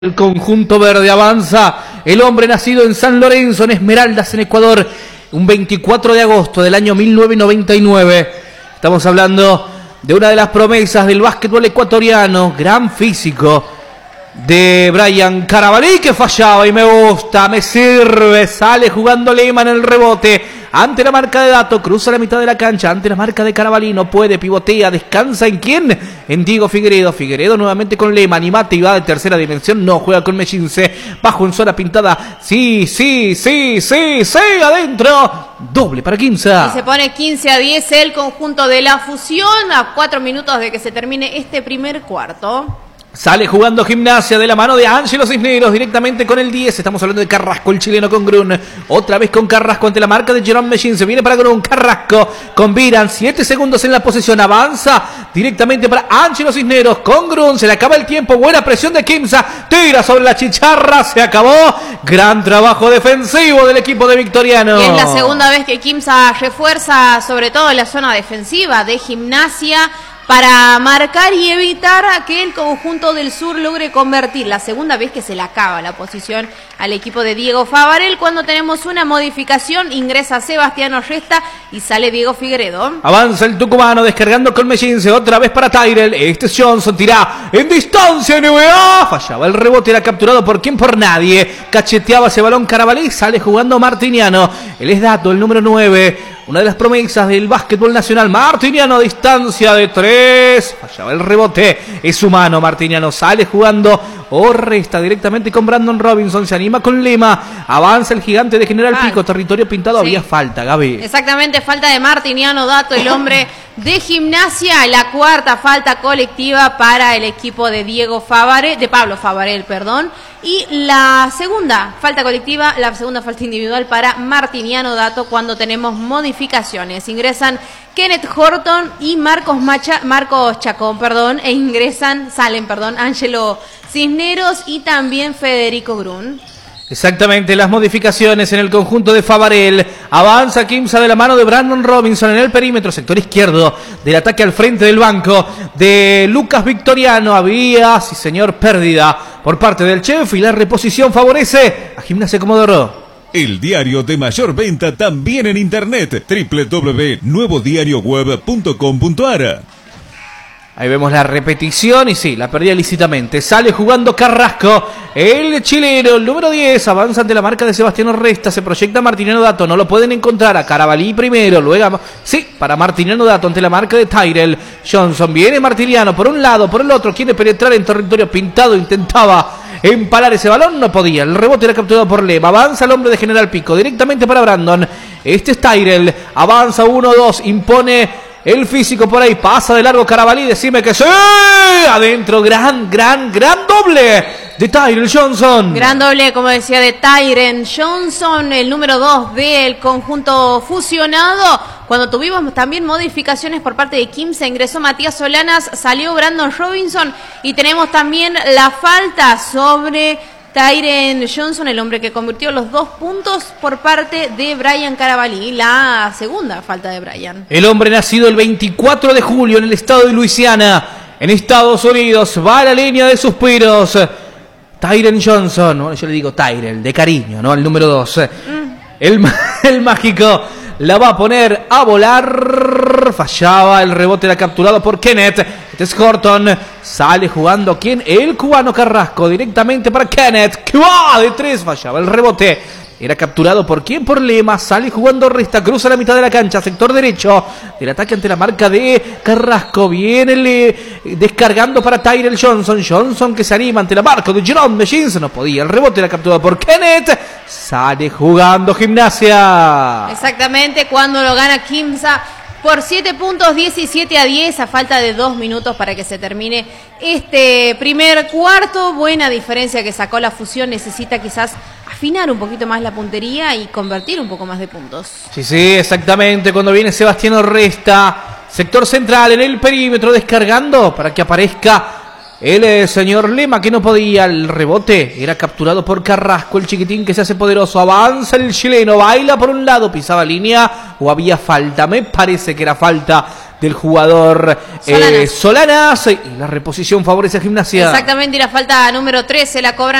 El conjunto verde avanza, el hombre nacido en San Lorenzo, en Esmeraldas, en Ecuador, un 24 de agosto del año 1999. Estamos hablando de una de las promesas del básquetbol ecuatoriano, gran físico de Brian Carabalí, que fallaba y me gusta, me sirve, sale jugando Lema en el rebote, ante la marca de Dato, cruza la mitad de la cancha, ante la marca de Carabalí, no puede, pivotea, descansa ¿en quién? En Diego Figueredo, Figueredo nuevamente con Lema, animate y va de tercera dimensión, no juega con Mechinse, bajo en zona pintada, sí, adentro, doble para Quimsa. Y se pone 15-10 el conjunto de la Fusión, a 4 minutos de que se termine este primer cuarto. Sale jugando Gimnasia de la mano de Ángelo Cisneros directamente con el 10. Estamos hablando de Carrasco, el chileno con Grun. Otra vez con Carrasco ante la marca de Jerome Mechin. Se viene para Grun. Carrasco con Viran. 7 segundos en la posesión. Avanza directamente para Ángelo Cisneros con Grun. Se le acaba el tiempo. Buena presión de Quimsa. Tira sobre la chicharra. Se acabó. Gran trabajo defensivo del equipo de Victoriano. Y es la segunda vez que Quimsa refuerza sobre todo la zona defensiva de Gimnasia para marcar y evitar que el conjunto del sur logre convertir. La segunda vez que se le acaba la posición al equipo de Diego Favarel. Cuando tenemos una modificación, ingresa Sebastiano Resta y sale Diego Figueredo. Avanza el tucumano descargando con Mechinse. Otra vez para Tyrell. Este es Johnson. Tira en distancia NBA. Fallaba el rebote. Era capturado por quién, por nadie. Cacheteaba ese balón Carabalí. Sale jugando Martiniano. Él es Dato, el número 9. Una de las promesas del básquetbol nacional. Martiniano a distancia de 3. Fallaba el rebote. Es humano Martiniano. Sale jugando o resta directamente con Brandon Robinson. Se anima con Lema. Avanza el gigante de General Pico. Territorio pintado. Sí. Había falta, Gaby. Exactamente, falta de Martiniano Dato, el hombre de Gimnasia. La cuarta falta colectiva para el equipo de Pablo Favarel, perdón. Y la segunda falta colectiva, la segunda falta individual para Martiniano Dato cuando tenemos modificaciones. Ingresan Kenneth Horton y Marcos Chacón, salen Ángelo Cisneros y también Federico Grun. Exactamente, las modificaciones en el conjunto de Favarel. Avanza Quimsa de la mano de Brandon Robinson en el perímetro, sector izquierdo del ataque al frente del banco de Lucas Victoriano. Había, sí señor, pérdida por parte del chef y la reposición favorece a Gimnasia Comodoro. El diario de mayor venta también en internet, www.nuevodirioweb.com.ar. Ahí vemos la repetición y sí, la perdía lícitamente. Sale jugando Carrasco, el chileno, el número 10. Avanza ante la marca de Sebastiano Resta. Se proyecta Martiniano Dato. No lo pueden encontrar. A Carabalí primero. Luego, sí, para Martiniano Dato ante la marca de Tyrell Johnson. Viene Martiniano por un lado, por el otro. Quiere penetrar en territorio pintado. Intentaba empalar ese balón. No podía. El rebote era capturado por Lema. Avanza el hombre de General Pico. Directamente para Brandon. Este es Tyrell. Avanza 1-2. Impone el físico por ahí, pasa de largo Carabalí, decime que sí, adentro, gran doble de Tyrell Johnson. Gran doble, como decía, de Tyrell Johnson, el número 2 del conjunto fusionado. Cuando tuvimos también modificaciones por parte de Quimsa, ingresó Matías Solanas, salió Brandon Robinson y tenemos también la falta sobre Tyrell Johnson, el hombre que convirtió los 2 puntos por parte de Brian Carabalí, la segunda falta de Brian. El hombre nacido el 24 de julio en el estado de Luisiana, en Estados Unidos, va a la línea de suspiros. Tyrell Johnson, bueno, yo le digo Tyrell, de cariño, ¿no? El número 2. El mágico la va a poner a volar. Fallaba, el rebote era capturado por Kenneth. Este es Horton. Sale jugando, ¿quién? El cubano Carrasco. Directamente para Kenneth. Que va de 3. Fallaba el rebote. Era capturado por quién? Por Lema. Sale jugando Resta. Cruza la mitad de la cancha. Sector derecho. El ataque ante la marca de Carrasco. Viene descargando para Tyrell Johnson. Johnson que se anima ante la marca de Jerome Mechins. No podía. El rebote era capturado por Kenneth. Sale jugando Gimnasia. Exactamente. Cuando lo gana Quimsa por 7 puntos, 17-10, a falta de 2 minutos para que se termine este primer cuarto. Buena diferencia que sacó la Fusión. Necesita quizás afinar un poquito más la puntería y convertir un poco más de puntos. Sí, exactamente. Cuando viene Sebastiano Resta, sector central en el perímetro, descargando para que aparezca el señor Lema, que no podía. El rebote era capturado por Carrasco, el chiquitín que se hace poderoso. Avanza el chileno, baila por un lado, pisaba línea o había falta. Me parece que era falta del jugador Solanas. Solanas. Y la reposición favorece a Gimnasia. Exactamente, y la falta número 13 la cobran